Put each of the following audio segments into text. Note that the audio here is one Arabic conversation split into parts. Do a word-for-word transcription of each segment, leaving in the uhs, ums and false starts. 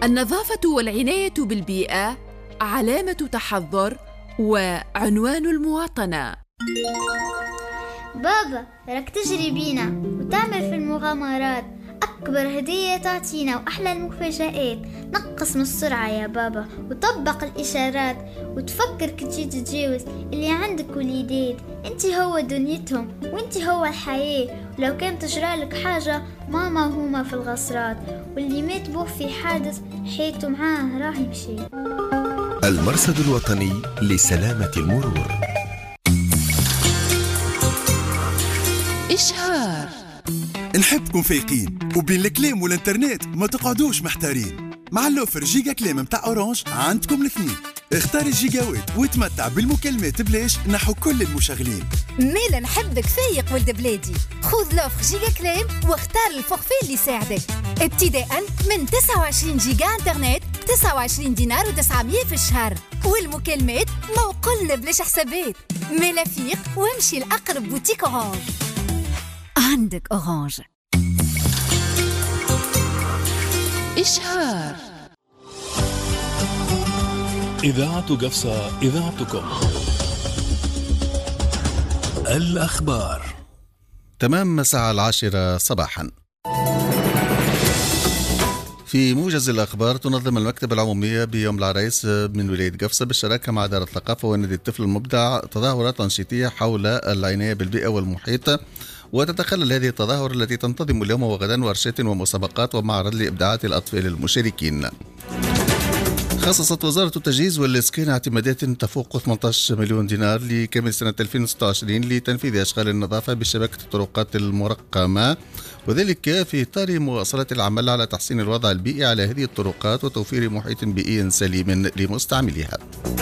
النظافة والعناية بالبيئة علامة تحضر وعنوان المواطنة. بابا راك تجري بينا وتعمل في المغامرات، أكبر هدية تعطينا وأحلى المفاجآت. نقص من السرعة يا بابا وطبق الإشارات، وتفكر كي تتجاوز اللي عندك وليدات. انت هو دنيتهم وانت هو الحياة، ولو كان تجرالك حاجة ماما وهما في الغصرات، واللي مات بوه في حادث حياته معاه راه يمشي. المرصد الوطني لسلامة المرور. إشهار. نحبكم فايقين وبين الكلام والانترنت ما تقعدوش محتارين. مع اللوفر جيجا كلام متاع اورانج عندكم الاثنين. اختار الجيجاوات وتمتع بالمكالمات بلاش نحو كل المشغلين. ميلا نحبك فايق ولد بلادي، خذ لوفر جيجا كلام واختار الفورفي اللي يساعدك. ابتداء من تسعة وعشرين جيجا انترنت تسعة وعشرين دينار وتسعمية في الشهر، والمكالمات موقلنا بلاش حسابات. ميلا فيق وامشي لأقرب بوتيك اورانج. عندك اورانج. إشهار. إذاعة قفصة، إذاعتكم. الأخبار. تمام الساعة العاشرة صباحا. في موجز الأخبار، تنظم المكتبة العمومية بيوم العريس من ولاية قفصة بالشراكة مع دار الثقافة ونادي الطفل المبدع تظاهرات تنشيطية حول العناية بالبيئة والمحيط، وتتخلل هذه التظاهر التي تنتظم اليوم وغدا ورشات ومسابقات ومعرض لإبداعات الأطفال المشاركين. خصصت وزارة التجهيز والإسكان اعتمادات تفوق ثمانية عشر مليون دينار لكامل سنة ألفين وستة وعشرين لتنفيذ أشغال النظافة بشبكة الطرقات المرقمة، وذلك في إطار مواصلة العمل على تحسين الوضع البيئي على هذه الطرقات وتوفير محيط بيئي سليم لمستعمليها.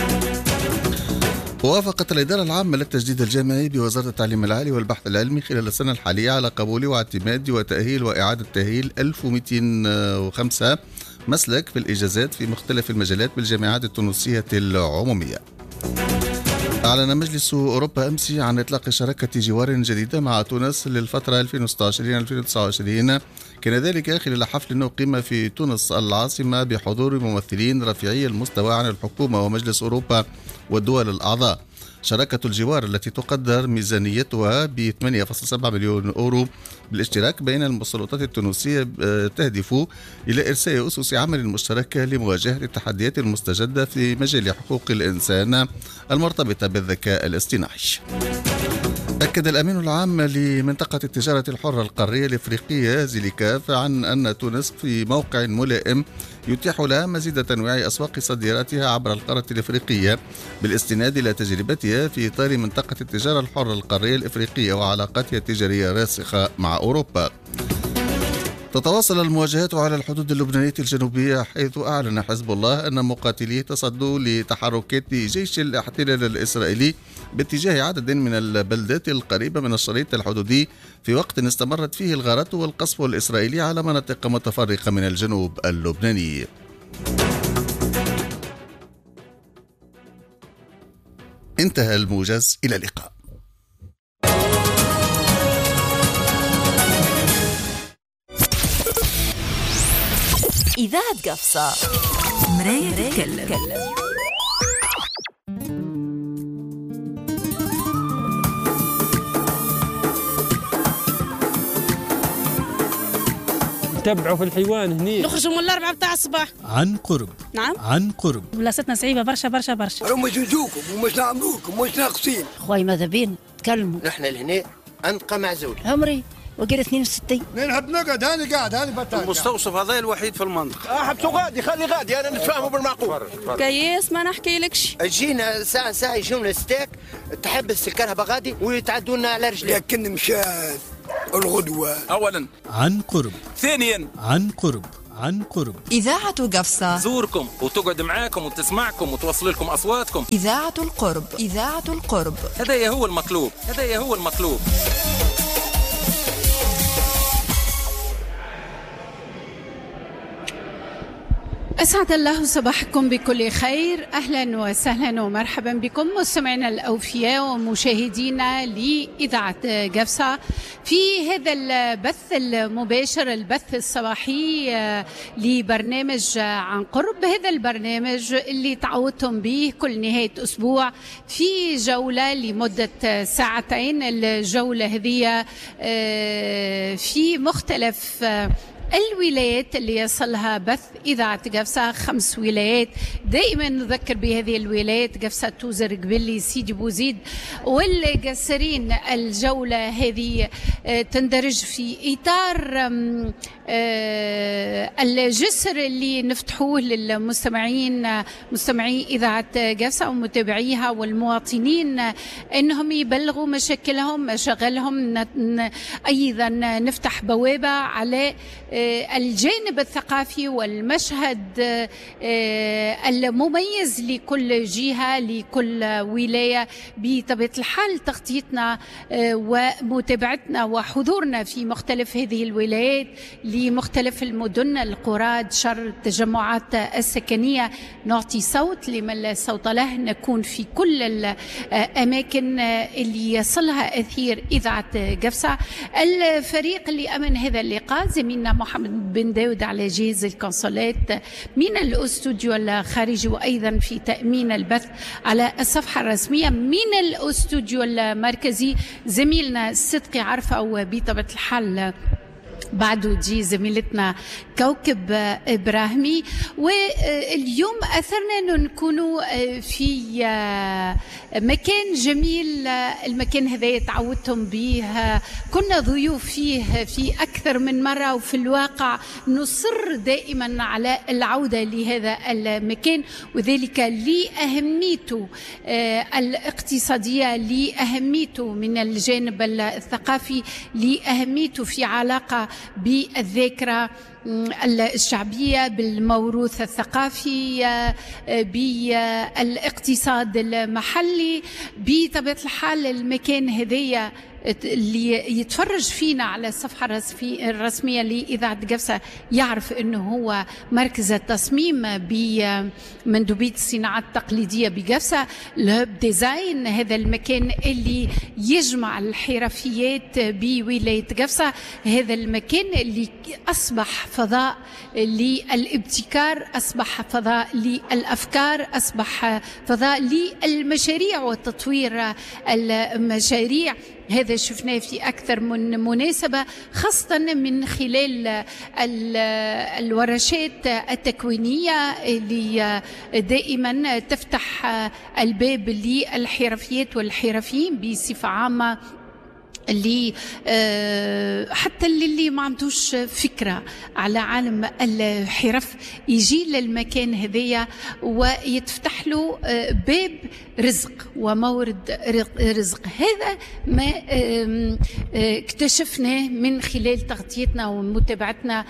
وافقت الإدارة العامة للتجديد الجامعي بوزارة التعليم العالي والبحث العلمي خلال السنة الحالية على قبول واعتماد وتأهيل وإعادة تأهيل ألف ومئتين وخمسة مسلك في الإجازات في مختلف المجالات بالجامعات التونسية العمومية. أعلن مجلس أوروبا أمس عن إطلاق شراكة جوار جديدة مع تونس للفترة ألفين وستة وعشرين ألفين وتسعة وعشرين، كان ذلك خلال حفل أقيم في تونس العاصمة بحضور ممثلين رفيعي المستوى عن الحكومة ومجلس أوروبا والدول الأعضاء. شراكة الجوار التي تقدر ميزانيتها ب ثمانية فاصلة سبعة مليون أورو بالاشتراك بين السلطات التونسية تهدف إلى إرساء أسس عمل مشتركة لمواجهة التحديات المستجدة في مجال حقوق الإنسان المرتبطة بالذكاء الاصطناعي. أكد الأمين العام لمنطقة التجارة الحرة القارية الإفريقية زيليكاف عن أن تونس في موقع ملائم يتيح لها مزيد تنويع أسواق صادراتها عبر القارة الإفريقية بالاستناد إلى تجربتها في إطار منطقة التجارة الحرة القارية الإفريقية وعلاقاتها التجارية راسخة مع أوروبا. تتواصل المواجهات على الحدود اللبنانية الجنوبية، حيث أعلن حزب الله أن مقاتليه تصدوا لتحركات جيش الاحتلال الإسرائيلي باتجاه عدد من البلدات القريبة من الشريط الحدودي في وقت استمرت فيه الغارات والقصف الإسرائيلي على مناطق متفرقة من الجنوب اللبناني. انتهى الموجز، إلى اللقاء. إذاعة قفصة، مراية تتكلم. تبعوا في الحيوان هني. نخرجوا من الأربعة بتاع الصباح عن قرب. نعم عن قرب. بلاصتنا صعيبة برشا برشا برشا. راهم يجوزوكم ومش نعملوكم ومش ناقصين. خويا ماذا بين تكلموا. نحن لهنا أنقى معزول. عمري وقيل اثنين وستين. نحب نقعد هاني قاعد هاني بطال. المستوصف هذا الوحيد في المنطقة. اه حبسوا غادي خلي غادي أنا نتفاهموا بالمعقول. كيس ما نحكي لكش. تجينا ساعة ساعة يجونا ستيك تحبس الكرهبة غادي ويتعدونا على رجلي. لكن مشات الغدوة. أولا عن قرب. ثانيا عن قرب. عن قرب. إذاعة قفصة زوركم وتقعد معاكم وتسمعكم وتوصل لكم أصواتكم. إذاعة القرب. إذاعة القرب. هذا هو المطلوب. هذا هو المطلوب. أسعد الله صباحكم بكل خير. أهلا وسهلا ومرحبا بكم مستمعينا الأوفياء ومشاهدينا لإذاعة قفصة في هذا البث المباشر، البث الصباحي لبرنامج عن قرب. هذا البرنامج اللي تعودتم به كل نهاية أسبوع في جولة لمدة ساعتين. الجولة هذه في مختلف الولايات اللي يصلها بث إذاعة قفصة، خمس ولايات. دائما نذكر بهذه الولايات: قفصة، توزر، قبلي، سيدي بوزيد والقصرين. الجولة هذه تندرج في إطار الجسر اللي نفتحوه للمستمعين، مستمعي إذاعة قفصة ومتابعيها والمواطنين، أنهم يبلغوا مشاكلهم، مشاغلهم. أيضا نفتح بوابة على الجانب الثقافي والمشهد المميز لكل جهة، لكل ولاية. بطبيعة الحال تغطيتنا ومتابعتنا وحضورنا في مختلف هذه الولايات لمختلف المدن، القرى، شر التجمعات السكنية، نعطي صوت لمن لا صوت له. نكون في كل الأماكن اللي يصلها أثير إذاعة قفصة. الفريق اللي أمن هذا اللقاء زميلنا محمد بن داود على جهاز الكونسولات من الاستوديو الخارجي، وأيضا في تأمين البث على الصفحة الرسمية من الاستوديو المركزي زميلنا صدقي عرفة، وبطبيعة الحال بعده تجي زميلتنا كوكب إبراهيمي. واليوم أثرنا أنه نكون في مكان جميل. المكان هذا تعودتم به، كنا ضيوف فيه في أكثر من مرة، وفي الواقع نصر دائما على العودة لهذا المكان، وذلك لأهميته الاقتصادية، لأهميته من الجانب الثقافي، لأهميته في علاقة بالذاكرة الشعبية، بالموروث الثقافي، بالاقتصاد المحلي. بطبيعة الحال المكان هذية اللي يتفرج فينا على الصفحة الرسمية لإذاعة قفصة يعرف أنه هو مركز التصميم بمندوبية الصناعات التقليدية بقفصة، الهب ديزاين. هذا المكان اللي يجمع الحرفيات بولاية قفصة، هذا المكان اللي أصبح فضاء للابتكار، أصبح فضاء للأفكار، أصبح فضاء للمشاريع وتطوير المشاريع. هذا شفناه في أكثر من مناسبة، خاصة من خلال الورشات التكوينية اللي دائما تفتح الباب للحرفيات والحرفيين بصفة عامة، اللي حتى اللي ما عندوش فكرة على عالم الحرف يجي للمكان هذية ويتفتح له باب رزق ومورد رزق. هذا ما اكتشفناه من خلال تغطيتنا ومتابعتنا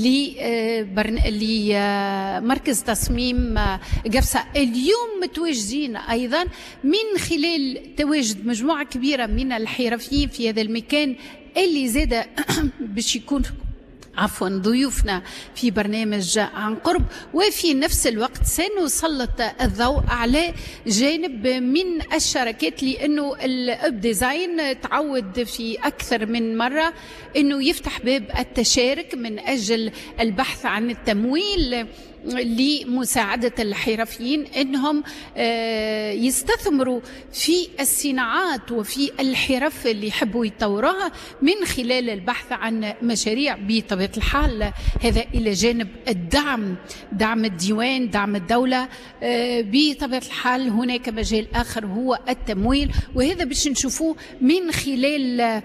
لمركز تصميم قفصة. اليوم متواجدين أيضا من خلال تواجد مجموعة كبيرة من الحرفيين في هذا المكان اللي زاد باش يكون عفوا ضيوفنا في برنامج عن قرب. وفي نفس الوقت سنسلط الضوء على جانب من الشركات، لأنه الأب ديزاين تعود في أكثر من مرة أنه يفتح باب التشارك من أجل البحث عن التمويل لمساعدة الحرفيين أنهم يستثمروا في الصناعات وفي الحرف اللي يحبوا يطوروها من خلال البحث عن مشاريع. بطبيعة الحال هذا إلى جانب الدعم، دعم الديوان، دعم الدولة. بطبيعة الحال هناك مجال آخر هو التمويل، وهذا باش نشوفوه من خلال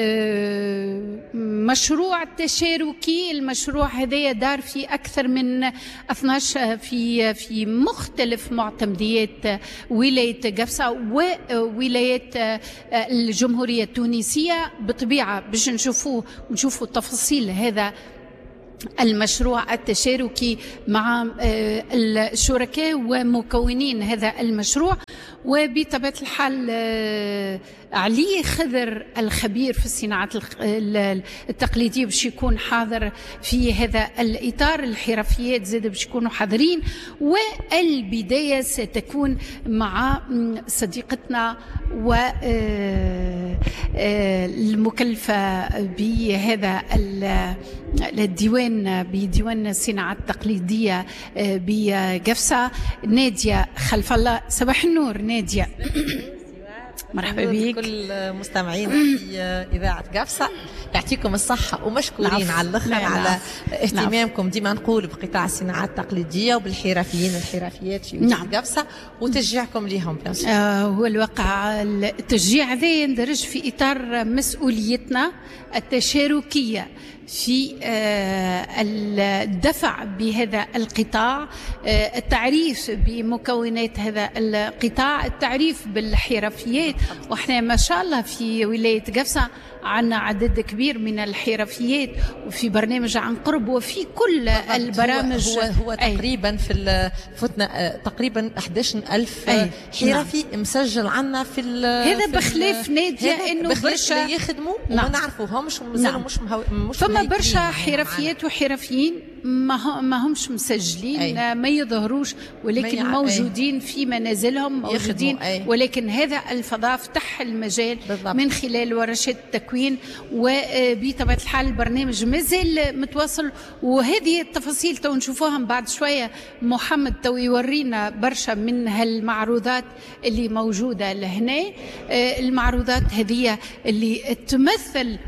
مشروع تشاركي. المشروع هذا دار في أكثر من اثناش في في مختلف معتمديات ولاية قفصة وولايات الجمهورية التونسية. بطبيعة باش نشوفوه ونشوفوا تفاصيل هذا المشروع التشاركي مع الشركاء ومكونين هذا المشروع. وبطبيعة الحال علي خضر الخبير في الصناعات التقليدية باش يكون حاضر في هذا الإطار. الحرفيات زاد باش يكونوا حاضرين، والبداية ستكون مع صديقتنا والمكلفة بهذا الديوان بديوان الصناعات التقليدية بقفصة، نادية خلف الله. صباح النور نادية. مرحبا بك. كل مستمعين في إذاعة قفصة، يعطيكم الصحة ومشكورين على الأخر على اهتمامكم ديما نقول بقطاع الصناعات التقليدية وبالحرفيين والحرفيات في نعم. قفصة وتشجيعكم لهم. آه هو الواقع التشجيع هذا يندرج في إطار مسؤوليتنا التشاركية في الدفع بهذا القطاع، التعريف بمكونات هذا القطاع، التعريف بالحرفيات. واحنا ما شاء الله في ولاية قفصة عندنا عدد كبير من الحرفيات، وفي برنامج عن قرب وفي كل البرامج. هو, هو تقريبا في فتنا تقريبا أحد عشر ألف حرفي نعم. مسجل عنا في هذا بخلاف نادية انه برشا يخدموا نعم. وما نعرفوهمش ومازالوا نعم. مش مهو... مش فما برشا حرفيات وحرفيين ما ما همش مسجلين أي. ما يظهروش ولكن موجودين أي. في منازلهم موجودين، ولكن هذا الفضاء فتح المجال بالضبط. من خلال ورشات التكوين، وبطبيعة الحال البرنامج مازال متواصل. وهذه التفاصيل تو نشوفوها بعد شوية. محمد تو يورينا برشا من هالمعروضات اللي موجودة لهنا، المعروضات هذه اللي تمثل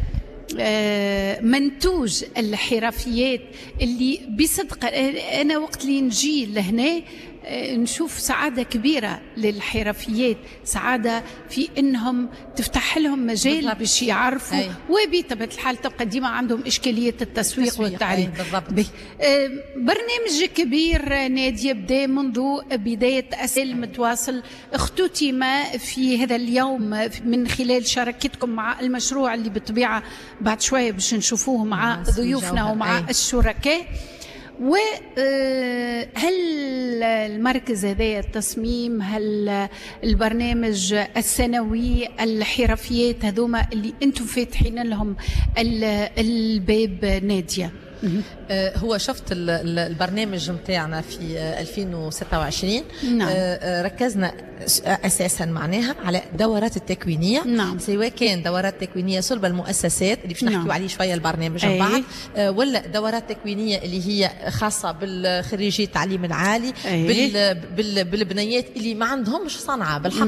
منتوج الحرفيات اللي بصدق أنا وقت اللي نجي لهنا نشوف سعادة كبيرة للحرفيات، سعادة في إنهم تفتح لهم مجال باش يعرفوا، وبطبيعة الحال تبقى ديما عندهم إشكالية التسويق, التسويق والتعريف. برنامج كبير نادي يبدأ منذ بداية أسئلة متواصل، اختتم في هذا اليوم من خلال شراكتكم مع المشروع اللي بالطبيعة بعد شوية باش نشوفوه مع ضيوفنا ومع أي. الشركاء. وهل المركز هذا التصميم، هل البرنامج السنوي، الحرفيات هذوما اللي انتم فاتحين لهم الباب نادية؟ هو شفت البرنامج متاعنا في ألفين وستة وعشرين نعم. ركزنا أساسا معناها على دورات التكوينية نعم. سواء كان دورات تكوينية صلب المؤسسات اللي باش نحكيو عليه شوية البرنامج من بعد، ولا دورات تكوينية اللي هي خاصة بالخريجي التعليم العالي بال بال بالبنيات اللي ما عندهمش صنعة بالحق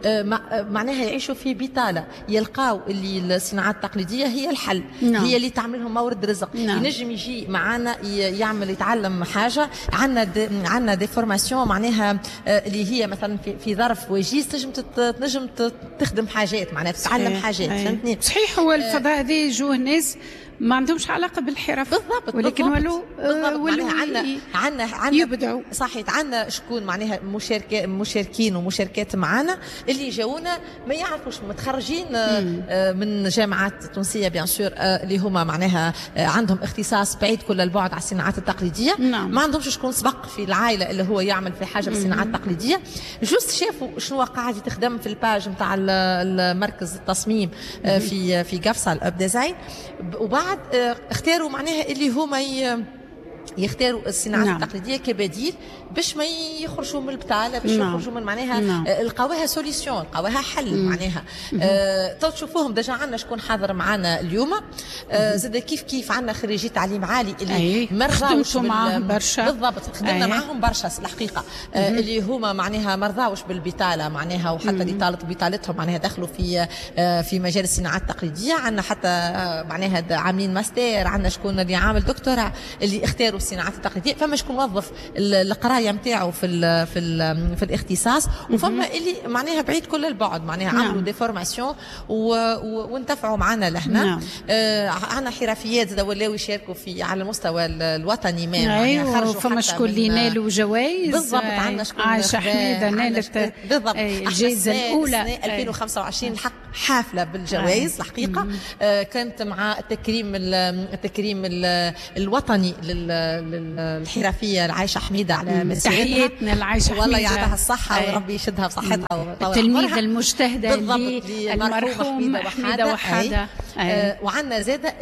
معناها يعيشوا في بطالة، يلقاو اللي الصناعات التقليدية هي الحل نعم. هي اللي تعملهم مورد رزق نعم. ينجم يجي معنا يعمل يتعلم حاجة. عندنا دي عندنا دي فورماسيون معناها اللي هي مثلا في, في ظرف وجيز تنجم تنجم تخدم حاجات معناها تتعلم حاجات فهمتني. صحيح هو الفضاء هذا يجوه ناس ما عندهمش علاقة بالحرف بالضبط ولكن ولو ولو عندنا عندنا عندنا يبدعوا صحيح. عندنا شكون معناها مشاركين مشاركين ومشاركات معنا اللي جاونا ما يعرفوش متخرجين من جامعات تونسية بيان سور اللي هما معناها عندهم اختصاص بعيد كل البعد على الصناعات التقليدية نعم. ما عندهمش شكون سبق في العائلة اللي هو يعمل في حاجة بالصناعات التقليدية، جوست شافوا شنو قاعد تخدم في الباج نتاع المركز التصميم في في قفصة الاب ديزاين، وبعد اختاروا معناها اللي هما يختاروا الصناعات نعم. التقليديه كبديل باش ما يخرجوا من البطاله، باش نعم. يخرجوا من معناها نعم. لقاوها سوليسيون، لقاوها حل مم. معناها آه تو تشوفوهم ديجا عندنا شكون حاضر معنا اليوم آه زاد كيف كيف عندنا خريجي تعليم عالي اللي مرضاوش معاهم برشا بالضبط خدمنا معاهم برشا الحقيقه آه اللي هما معناها مرضاوش بالبطاله معناها وحتى اللي طالت بطالتهم معناها دخلوا في آه في مجال الصناعات التقليديه. عندنا حتى آه معناها عاملين ماستر، عندنا شكون اللي عامل دكتوراه اللي اختاروا الصناعات التقليديه، فما شكون موظف القرايه نتاعو في ال في ال في الاختصاص، وفما اللي معناها بعيد كل البعد معناها نعم. عملوا دي فورماسيون وانتفعوا معنا لهنا نعم. آه عندنا حرفيات زاد ولاو يشاركوا في على المستوى الوطني ما معناها خرجوا فما شكون اللي نالوا جوائز بالضبط. عندنا شكون عائشة حميدة نالت بالضبط الجائزه الاولى ألفين وخمسة وعشرين الحق حافله بالجوائز الحقيقه. آه كانت مع التكريم التكريم الوطني للحرفيه العايشه حميده على مسيرتها. تحياتنا العايشه حميده، والله يعطيها الصحه وربي يشدها بصحتها. التلميذه المجتهده المرحوم حميده وحاده. آه وعندنا زاده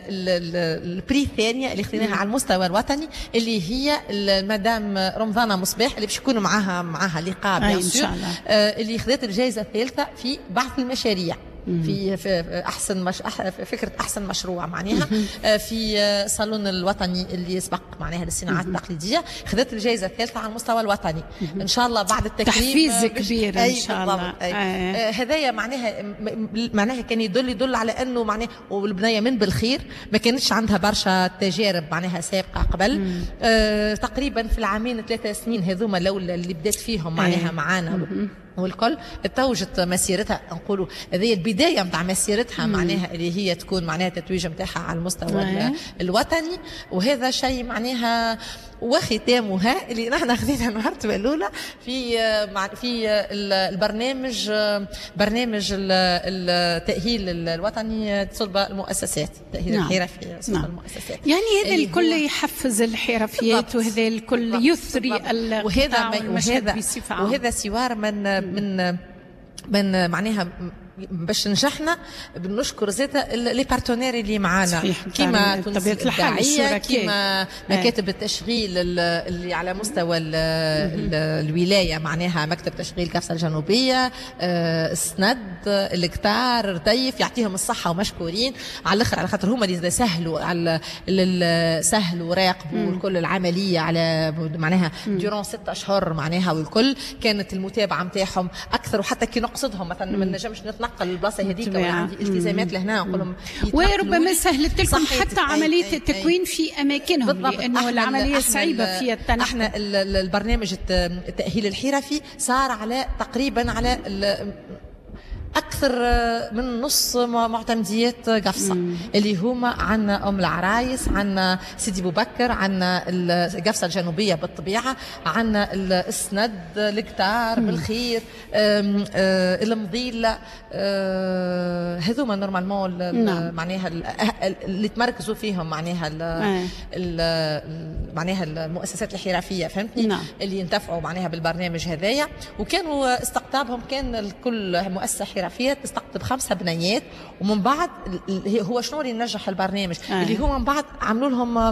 البري الثانيه اللي خديناها على المستوى الوطني اللي هي المدام رمضانه مصباح اللي باش يكونوا معاها معاها لقاء بيان سور، آه اللي خدت الجائزه الثالثه في بحث المشاريع في في احسن مش فكره احسن مشروع معناها في الصالون الوطني اللي يسبق معناها للصناعات التقليديه. خذت الجائزه الثالثه على المستوى الوطني. ان شاء الله بعد التكريم تحفيز كبير ان شاء الله. آه هذايا معناها معناها كان يدل يدل على انه معناها والبنيه من بالخير ما كانتش عندها برشا تجارب معناها سابقه قبل. آه تقريبا في العامين ثلاثه سنين هذوما الاولى اللي بدات فيهم معناها معانا والكل توجت مسيرتها، نقولوا هذه البدايه نتاع مسيرتها معناها اللي هي تكون معناها التتويج نتاعها على المستوى الوطني. وهذا شيء معناها وختامها اللي نحن خذينا المرتبه الاولى في في البرنامج برنامج التاهيل الوطني صلب المؤسسات، التاهيل نعم. الحرفي صلب نعم. المؤسسات. يعني هذا الكل يحفز الحرفيات وهذا الكل يثري القطاع والمشهد بصفه عامه. وهذا سوار من من من معناها باش نجحنا بنشكر زيتا لي بارتنير اللي معانا كيما تونس الإبداعية، كيما مكاتب التشغيل اللي على مستوى ال ال الولاية معناها مكتب تشغيل كفصة الجنوبية، السند، الكتار، رديف، يعطيهم الصحة ومشكورين على الآخر على خاطر هما اللي سهلوا على سهلوا وراقبوا كل العملية على معناها ديورون ستة أشهر معناها، والكل كانت المتابعة نتاعهم أكثر. وحتى كي نقصدهم مثلا ما نجمش نتنقل البلاصه هذيك ولا عندي التزامات لهنا نقول لهم وربما سهلت لكم حتى عمليه التكوين في اماكنهم لانه العمليه صعيبه فيها التنقل. احنا البرنامج التاهيل الحرفي صار على تقريبا على أكثر من نص معتمديات قفصة مم. اللي هما عنا أم العرايس، عنا سيدي بو بكر، عنا قفصة الجنوبية بالطبيعة، عنا السند، الكتار بالخير، المضيلة، هذوما نورمالمون معناها اللي تمركزوا فيهم معناها معناها المؤسسات الحرفية فهمتني نعم. اللي ينتفعوا معناها بالبرنامج هذايا. وكانوا استقطابهم كان الكل مؤسسة حرفية تستقطب خمسة بنيات، ومن بعد هو شنو اللي نجح البرنامج آه. اللي هو من بعد عملوا لهم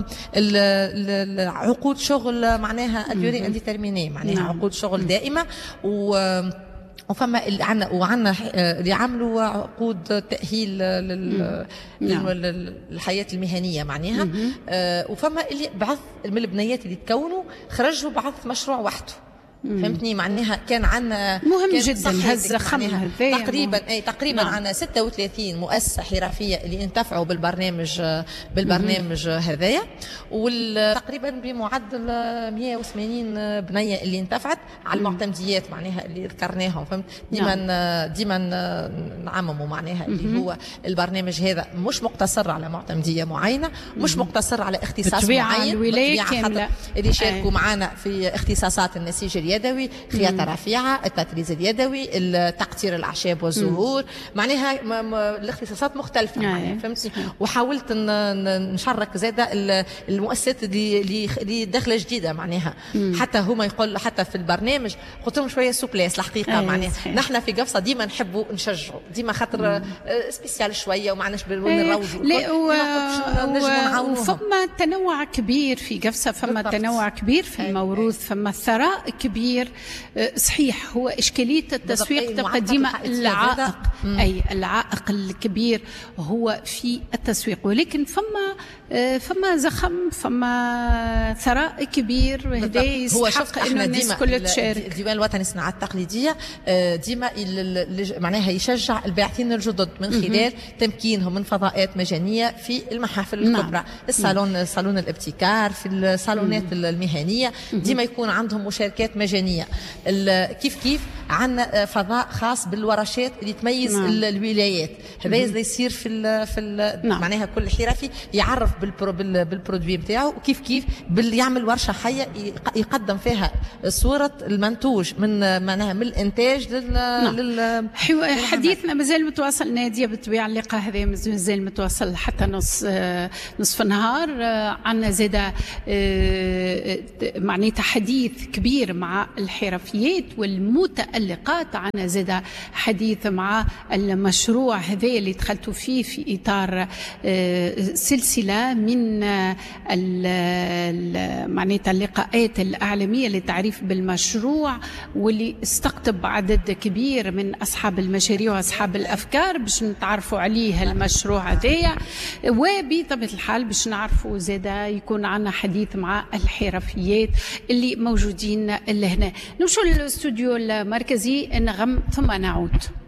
عقود شغل معناها اديوري انديترميني معناها نعم. عقود شغل دائمة. و وفما اللي عنا وعنا اللي عملوا عقود تأهيل لل نعم. للحياة المهنية معناها. آه وفما اللي بعض من البنيات اللي تكونوا خرجوا بعض مشروع وحده فهمتني معناها. كان عندنا مهم كان جدا هالزخم تقريبا اي تقريبا نعم. عندنا ستة وثلاثين مؤسسه حرفيه اللي انتفعوا بالبرنامج بالبرنامج هذايا، وتقريبا بمعدل مئة وثمانين بنيه اللي انتفعت على المعتمديات معناها اللي ذكرناهم فهمت. ديما نعم. ديما نعمموا معناها اللي هو البرنامج هذا مش مقتصر على معتمديه معينه، مش مقتصر على اختصاص معين، الولايه كامله اللي شاركوا معنا في اختصاصات النسيج اليدوي، خياطة رفيعة، التطريز اليدوي، تقطير الأعشاب والزهور، معناها الاختصاصات مختلفة يعني فهمتني. وحاولت نشارك زادة المؤسسات اللي اللي داخلة جديدة معناها مم. حتى هما يقول حتى في البرنامج قلت لهم شوية سوبليس الحقيقة معناها نحن في قفصة ديما نحبوا نشجعوا ديما خاطر سبيسيال شوية ومعناش بنروجوا لا و... وفما تنوع كبير في قفصة، فما تنوع كبير في الموروث، فما ثراء كبير صحيح. هو إشكالية التسويق تقديم العائق أي العائق الكبير هو في التسويق، ولكن فما فما زخم فما ثراء كبير وهذا يستحق إنه الناس كلها تشارك. الديوان الوطني للصناعات التقليدية ديما معناها يشجع الباحثين الجدد من خلال تمكينهم من فضاءات مجانية في المحافل الكبرى نعم. الصالون صالون الابتكار في الصالونات المهنية ديما يكون عندهم مشاركات مجانية مجانيه. كيف كيف عندنا فضاء خاص بالورشات اللي تميز نعم. الولايات. هذا اللي يصير في ال في ال نعم. معناها كل حرفي يعرف بالبرو بالبرودوي بتاعه، وكيف كيف يعمل ورشه حيه يقدم فيها صوره المنتوج من معناها من الانتاج لل, نعم. لل... حديثنا مازال متواصل ناديه بالطبيعه. اللقاء هذا مازال متواصل حتى نص نصف النهار. عندنا زاده معناتها حديث كبير مع الحرفيات والمتألقات. عندنا زاده حديث مع المشروع هذا اللي دخلتوا فيه في اطار سلسله من معناتها اللقاءات الاعلاميه للتعريف بالمشروع، واللي استقطب عدد كبير من اصحاب المشاريع واصحاب الافكار باش نتعرفوا عليه المشروع هذايا. وبطبيعه الحال باش نعرفوا زاده يكون عندنا حديث مع الحرفيات اللي موجودين لهنا. نمشوا للاستوديو المركزي نغم ثم نعود.